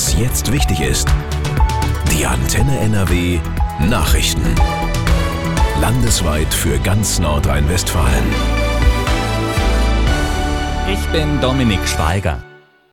Was jetzt wichtig ist. Die Antenne NRW Nachrichten. Landesweit für ganz Nordrhein-Westfalen. Ich bin Dominik Schweiger.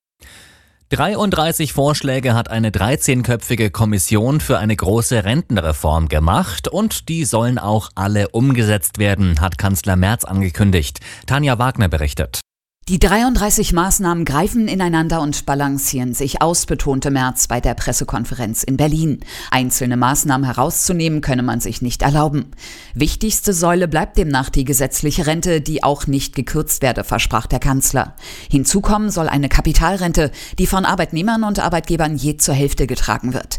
33 Vorschläge hat eine 13-köpfige Kommission für eine große Rentenreform gemacht und die sollen auch alle umgesetzt werden, hat Kanzler Merz angekündigt. Tanja Wagner berichtet. Die 33 Maßnahmen greifen ineinander und balancieren sich aus, betonte Merz bei der Pressekonferenz in Berlin. Einzelne Maßnahmen herauszunehmen, könne man sich nicht erlauben. Wichtigste Säule bleibt demnach die gesetzliche Rente, die auch nicht gekürzt werde, versprach der Kanzler. Hinzu kommen soll eine Kapitalrente, die von Arbeitnehmern und Arbeitgebern je zur Hälfte getragen wird.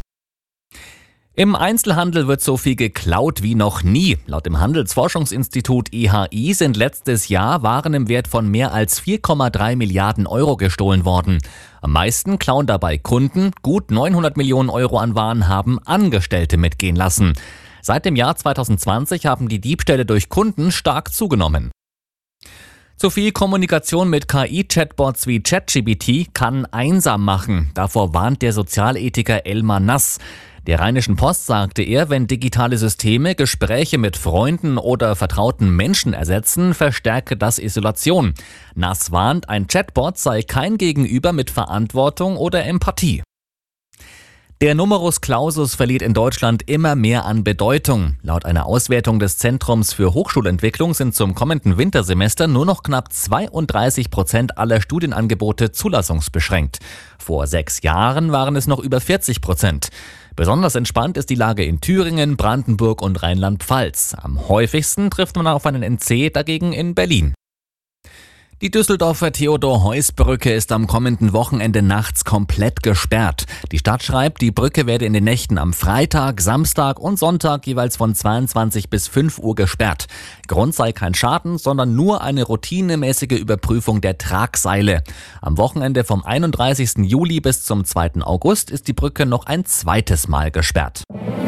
Im Einzelhandel wird so viel geklaut wie noch nie. Laut dem Handelsforschungsinstitut IHI sind letztes Jahr Waren im Wert von mehr als 4,3 Milliarden Euro gestohlen worden. Am meisten klauen dabei Kunden. Gut 900 Millionen Euro an Waren haben Angestellte mitgehen lassen. Seit dem Jahr 2020 haben die Diebstähle durch Kunden stark zugenommen. Zu viel Kommunikation mit KI-Chatbots wie ChatGPT kann einsam machen. Davor warnt der Sozialethiker Elmar Nass. Der Rheinischen Post sagte er, wenn digitale Systeme Gespräche mit Freunden oder vertrauten Menschen ersetzen, verstärke das Isolation. Nass warnt, ein Chatbot sei kein Gegenüber mit Verantwortung oder Empathie. Der Numerus Clausus verliert in Deutschland immer mehr an Bedeutung. Laut einer Auswertung des Zentrums für Hochschulentwicklung sind zum kommenden Wintersemester nur noch knapp 32% aller Studienangebote zulassungsbeschränkt. Vor 6 Jahren waren es noch über 40%. Besonders entspannt ist die Lage in Thüringen, Brandenburg und Rheinland-Pfalz. Am häufigsten trifft man auf einen NC dagegen in Berlin. Die Düsseldorfer Theodor-Heuss-Brücke ist am kommenden Wochenende nachts komplett gesperrt. Die Stadt schreibt, die Brücke werde in den Nächten am Freitag, Samstag und Sonntag jeweils von 22 bis 5 Uhr gesperrt. Grund sei kein Schaden, sondern nur eine routinemäßige Überprüfung der Tragseile. Am Wochenende vom 31. Juli bis zum 2. August ist die Brücke noch ein zweites Mal gesperrt.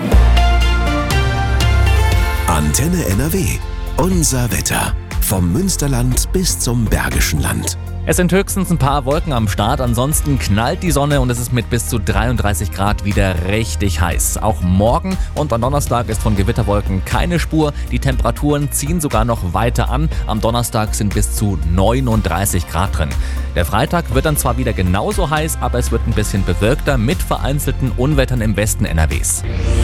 Antenne NRW. Unser Wetter. Vom Münsterland bis zum Bergischen Land. Es sind höchstens ein paar Wolken am Start, ansonsten knallt die Sonne und es ist mit bis zu 33 Grad wieder richtig heiß. Auch morgen und am Donnerstag ist von Gewitterwolken keine Spur. Die Temperaturen ziehen sogar noch weiter an. Am Donnerstag sind bis zu 39 Grad drin. Der Freitag wird dann zwar wieder genauso heiß, aber es wird ein bisschen bewölkter mit vereinzelten Unwettern im Westen NRWs.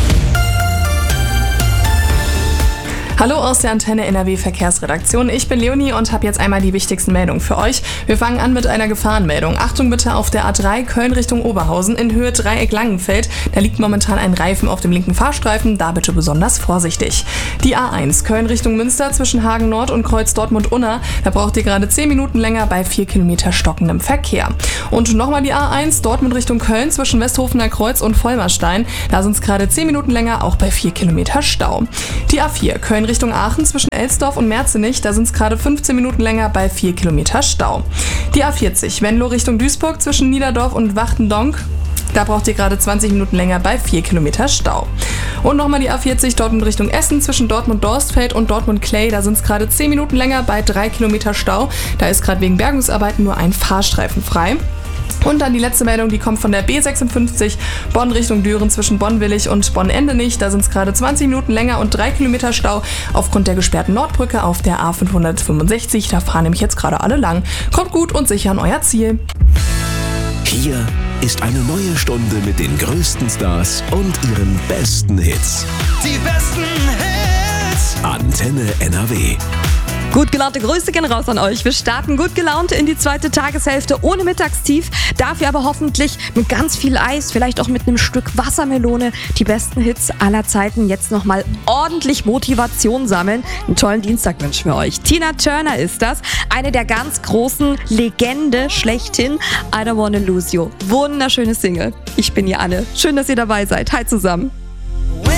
Hallo aus der Antenne NRW Verkehrsredaktion. Ich bin Leonie und habe jetzt einmal die wichtigsten Meldungen für euch. Wir fangen an mit einer Gefahrenmeldung. Achtung bitte auf der A3 Köln Richtung Oberhausen in Höhe Dreieck Langenfeld. Da liegt momentan ein Reifen auf dem linken Fahrstreifen, da bitte besonders vorsichtig. Die A1 Köln Richtung Münster zwischen Hagen Nord und Kreuz Dortmund-Unna. Da braucht ihr gerade 10 Minuten länger bei 4 Kilometer stockendem Verkehr. Und nochmal die A1 Dortmund Richtung Köln zwischen Westhofener Kreuz und Vollmerstein. Da sind es gerade 10 Minuten länger, auch bei 4 Kilometer Stau. Die A4 Köln Richtung Aachen zwischen Elsdorf und Merzenich, da sind es gerade 15 Minuten länger bei 4 Kilometer Stau. Die A40 Venlo Richtung Duisburg zwischen Niederdorf und Wachtendonk, da braucht ihr gerade 20 Minuten länger bei 4 Kilometer Stau. Und nochmal die A40 Dortmund Richtung Essen zwischen Dortmund-Dorstfeld und Dortmund-Clay, da sind es gerade 10 Minuten länger bei 3 Kilometer Stau. Da ist gerade wegen Bergungsarbeiten nur ein Fahrstreifen frei. Und dann die letzte Meldung, die kommt von der B56 Bonn Richtung Düren zwischen Bonn-Willig und Bonn-Endenich. Da sind es gerade 20 Minuten länger und 3 Kilometer Stau aufgrund der gesperrten Nordbrücke auf der A565. Da fahren nämlich jetzt gerade alle lang. Kommt gut und sicher an euer Ziel. Hier ist eine neue Stunde mit den größten Stars und ihren besten Hits. Die besten Hits. Antenne NRW. Gut gelaunte Grüße gehen raus an euch. Wir starten gut gelaunt in die zweite Tageshälfte ohne Mittagstief. Dafür aber hoffentlich mit ganz viel Eis, vielleicht auch mit einem Stück Wassermelone. Die besten Hits aller Zeiten. Jetzt nochmal ordentlich Motivation sammeln. Einen tollen Dienstag wünschen wir euch. Tina Turner ist das. Eine der ganz großen Legende schlechthin. I Don't Wanna Lose You. Wunderschöne Single. Ich bin ihr Anne. Schön, dass ihr dabei seid. Hi zusammen.